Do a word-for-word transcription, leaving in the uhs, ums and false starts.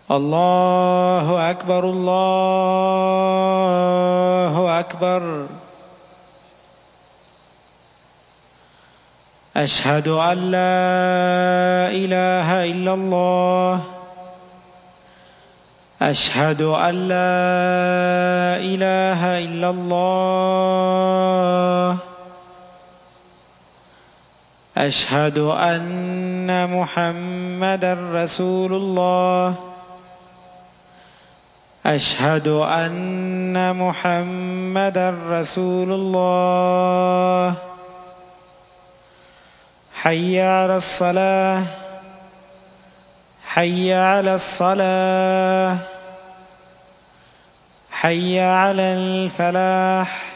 الله أكبر الله أكبر. أشهد أن لا إله إلا الله. أشهد أن لا إله إلا الله. أشهد أن محمدًا رسول الله. أشهد أن محمدًا رسول الله. حي على الصلاة. حي على الصلاة. حي على الفلاح.